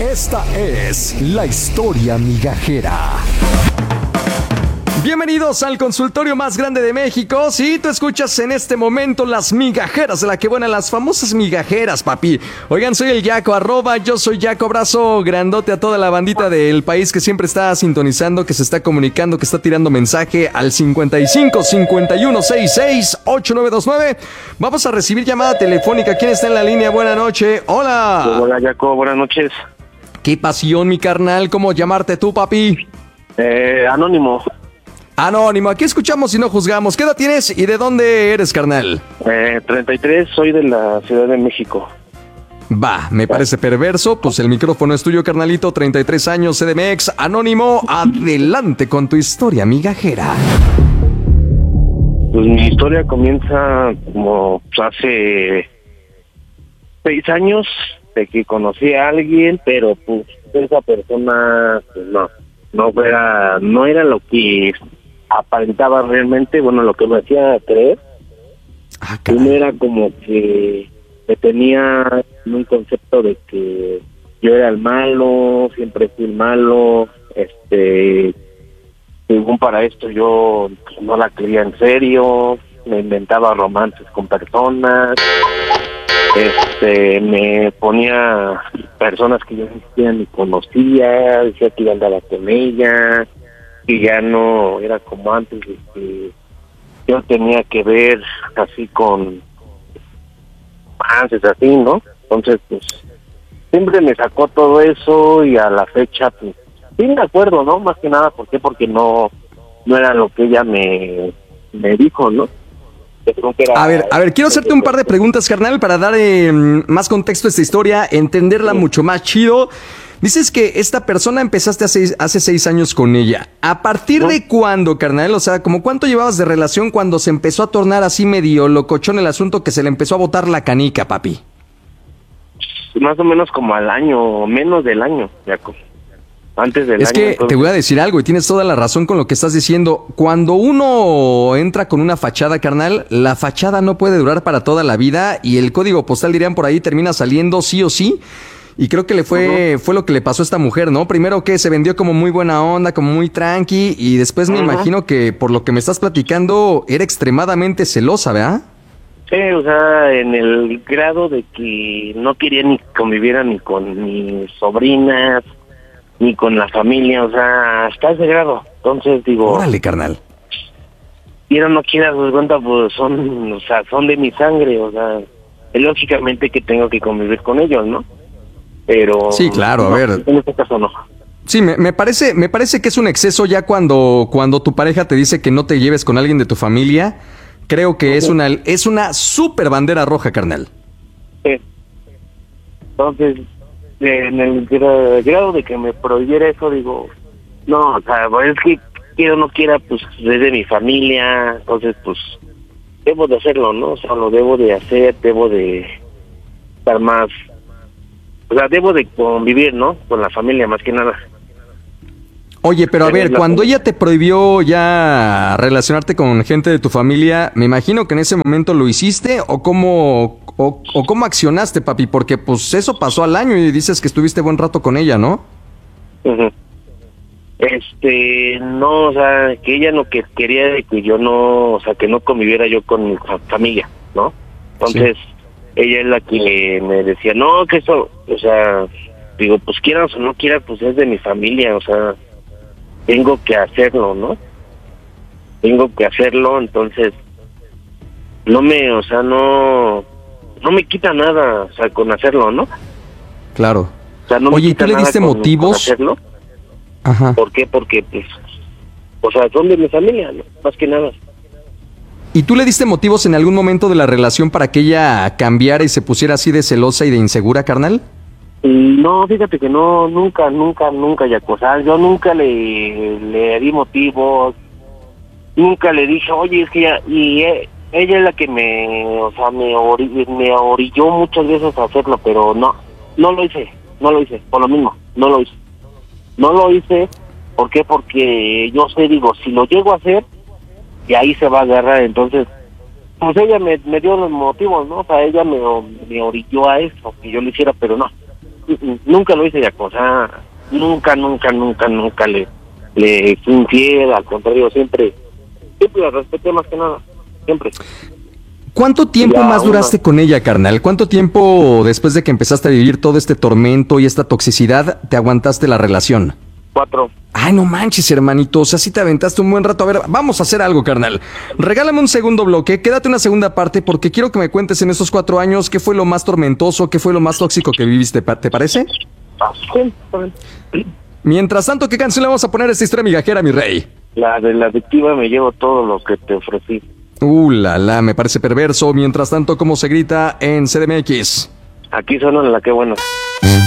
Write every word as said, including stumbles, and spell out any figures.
Esta es la historia migajera. Bienvenidos al consultorio más grande de México. Si tú escuchas en este momento las migajeras de la que buena, las famosas migajeras, papi. Oigan, soy el Yaco, arroba, yo soy Yaco, abrazo grandote a toda la bandita del país que siempre está sintonizando, que se está comunicando, que está tirando mensaje al cincuenta y cinco, cincuenta y uno, sesenta y seis, ochenta y nueve veintinueve. Vamos a recibir llamada telefónica. ¿Quién está en la línea? Buenas noches. Hola. Hola, Yaco, buenas noches. Qué pasión, mi carnal. ¿Cómo llamarte tú, papi? Eh, Anónimo. Anónimo, aquí escuchamos y no juzgamos. ¿Qué edad tienes y de dónde eres, carnal? Eh, treinta y tres, soy de la Ciudad de México. Va, me parece perverso. Pues el micrófono es tuyo, carnalito. treinta y tres años, C D M X. Anónimo, adelante con tu historia migajera. Pues mi historia comienza como pues, hace seis años de que conocí a alguien, pero pues esa persona pues, no, no era, no era lo que aparentaba realmente, bueno, lo que me hacía creer. Ah, no era como que me tenía un concepto de que yo era el malo, siempre fui el malo, este, según para esto yo pues, no la creía en serio, me inventaba romances con personas, este, me ponía personas que yo ni siquiera ni conocía, decía que iba a andar con ella, que ya no era como antes, de que yo tenía que ver así con romances así, ¿no? Entonces, pues, siempre me sacó todo eso y a la fecha, pues, sí me acuerdo, ¿no? Más que nada, ¿por qué? Porque no, no era lo que ella me, me dijo, ¿no? A ver, a ver, quiero hacerte un par de preguntas, carnal, para dar eh, más contexto a esta historia, entenderla sí. mucho más chido. Dices que esta persona empezaste hace, hace seis años con ella. ¿A partir ¿No? de cuándo, carnal? O sea, ¿como cuánto llevabas de relación cuando se empezó a tornar así medio locochón el asunto que se le empezó a botar la canica, papi? Más o menos como al año, menos del año, Jaco. Antes del es año, que entonces... te voy a decir algo y tienes toda la razón con lo que estás diciendo. Cuando uno entra con una fachada, carnal, la fachada no puede durar para toda la vida y el código postal, dirían por ahí, termina saliendo sí o sí. Y creo que le fue uh-huh. fue lo que le pasó a esta mujer, ¿no? Primero que se vendió como muy buena onda, como muy tranqui, y después uh-huh. me imagino que por lo que me estás platicando era extremadamente celosa, ¿verdad? Sí, o sea, en el grado de que no quería ni conviviera ni con mis sobrinas, ni con la familia, o sea, hasta ese grado. Entonces digo... Órale, carnal. Quiera no quiera, pues cuenta, pues son, o sea, son de mi sangre, o sea, lógicamente que tengo que convivir con ellos, ¿no? Pero... Sí, claro, no, a ver... En este caso no. Sí, me, me parece me parece que es un exceso ya cuando, cuando tu pareja te dice que no te lleves con alguien de tu familia. Creo que okay. es una es una súper bandera roja, carnal. Sí. Entonces... en el grado de que me prohibiera eso, digo, no, o sea, es que quiero o no quiera, pues, desde mi familia, entonces, pues, debo de hacerlo, ¿no? O sea, lo debo de hacer, debo de estar más, o sea, debo de convivir, ¿no? Con la familia, más que nada. Oye, pero a ver, cuando ella te prohibió ya relacionarte con gente de tu familia, me imagino que en ese momento lo hiciste, o cómo, o, o cómo accionaste, papi, porque pues eso pasó al año y dices que estuviste buen rato con ella, ¿no? Uh-huh. Este, no, o sea, que ella no que quería de que yo no, o sea, que no conviviera yo con mi familia, ¿no? Entonces, sí. ella es la que me decía, no, que eso, o sea, digo, pues quieras o no quieras, pues es de mi familia, o sea, tengo que hacerlo, ¿no? Tengo que hacerlo, entonces no me, o sea, no no me quita nada, o sea, con hacerlo, ¿no? Claro. O sea, no Oye, ¿y tú le diste con, motivos? Con hacerlo. Ajá. ¿Por qué? Porque, pues, o sea, son de mi familia, ¿no? Más que nada. ¿Y tú le diste motivos en algún momento de la relación para que ella cambiara y se pusiera así de celosa y de insegura, carnal? No, fíjate que no, nunca, nunca, nunca, ya, o sea, yo nunca le, le di motivos, nunca le dije, oye, es que ya, y eh, ella es la que me, o sea, me, ori, me orilló muchas veces a hacerlo, pero no, no lo hice, no lo hice, por lo mismo, no lo hice, no lo hice, ¿por qué? Porque yo sé, digo, si lo llego a hacer, y ahí se va a agarrar, entonces, pues ella me, me dio los motivos, ¿no? O sea, ella me, me orilló a eso, que yo lo hiciera, pero no. nunca lo hice de acosar, nunca, nunca, nunca, nunca le, le fui infiel, al contrario, siempre, siempre la respeté más que nada, siempre. ¿Cuánto tiempo Ya, más una- duraste con ella, carnal? ¿Cuánto tiempo después de que empezaste a vivir todo este tormento y esta toxicidad te aguantaste la relación? Cuatro. Ay, no manches, hermanito, o sea, sí te aventaste un buen rato. A ver, vamos a hacer algo, carnal. Regálame un segundo bloque, quédate una segunda parte porque quiero que me cuentes en esos cuatro años qué fue lo más tormentoso, qué fue lo más tóxico que viviste, ¿pa- ¿te parece? Ah, sí, está bien. Mientras tanto, ¿qué canción le vamos a poner a esta historia migajera, mi rey? La de la adictiva me llevo todo lo que te ofrecí. Uh, la, la, me parece perverso. Mientras tanto, ¿cómo se grita en C D M X? Aquí suena la que buena.